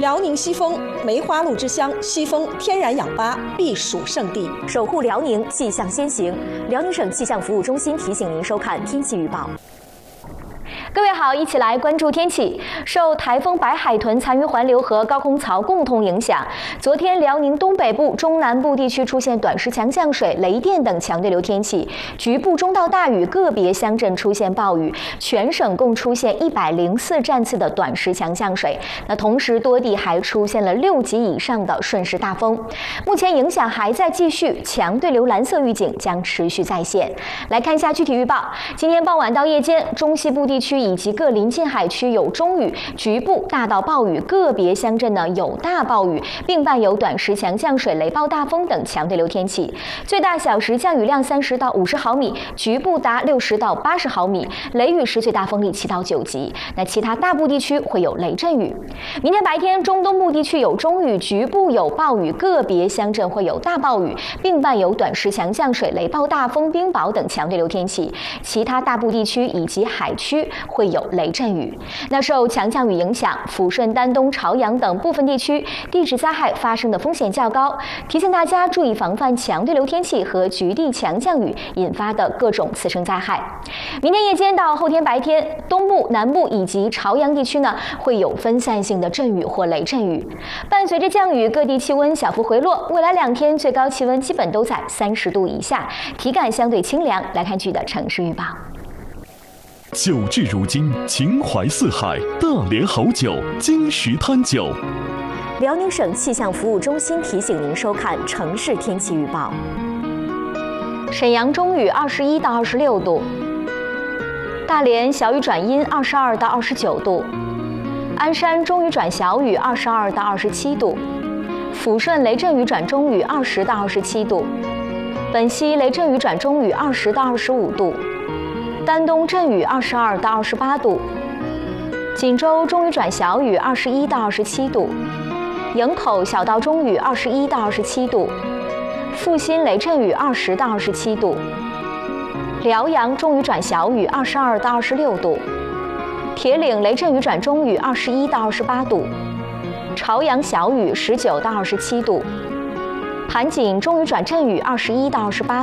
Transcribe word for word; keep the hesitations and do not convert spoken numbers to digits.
辽宁西峰梅花鹿之乡，西峰天然氧吧避暑胜地， 守护辽宁，气象先行。辽宁省气象服务中心提醒您收看天气预报。各位好，一起来关注天气。受台风白海豚残余环流和高空槽共同影响，昨天辽宁东北部、中南部地区出现短时强降水、雷电等强对流天气，局部中到大雨，个别乡镇出现暴雨。全省共出现一百零四站次的短时强降水。那同时多地还出现了六级以上的顺势大风。目前影响还在继续，强对流蓝色预警将持续在线。来看一下具体预报。今天傍晚到夜间，中西部地区以及各临近海区有中雨，局部大到暴雨，个别乡镇呢有大暴雨，并伴有短时强降水、雷暴大风等强对流天气。最大小时降雨量三十到五十毫米，局部达六十到八十毫米，雷雨时最大风力七到九级。那其他大部地区会有雷阵雨。明天白天，中东部地区有中雨，局部有暴雨，个别乡镇会有大暴雨，并伴有短时强降水、雷暴大风、冰雹等强对流天气。其他大部地区以及海区会有雷阵雨。那受强降雨影响，抚顺、丹东、朝阳等部分地区地质灾害发生的风险较高，提醒大家注意防范强对流天气和局地强降雨引发的各种次生灾害。明天夜间到后天白天，东部、南部以及朝阳地区呢会有分散性的阵雨或雷阵雨。伴随着降雨，各地气温小幅回落，未来两天最高气温基本都在三十度以下，体感相对清凉。来看剧的城市预报。 酒至如今，情怀四海，大连好酒，金石滩酒。 辽宁省气象服务中心提醒您收看城市天气预报。沈阳中雨二十一到二十六度，大连小雨转阴二十二到二十九度，鞍山中雨转小雨二十二到二十七度，抚顺雷阵雨转中雨二十到二十七度，本溪雷阵雨转中雨二十到二十五度，丹东阵雨二十二到二十八度，锦州中雨转小雨二十一到二十七度，营口小到中雨二十一到二十七度，阜新雷阵雨二十到二十七度，辽阳中雨转小雨二十二到二十六度，铁岭雷阵雨转中雨二十一到二十八度，朝阳小雨十九到二十七度，盘锦中雨转阵雨二十一到二十八度。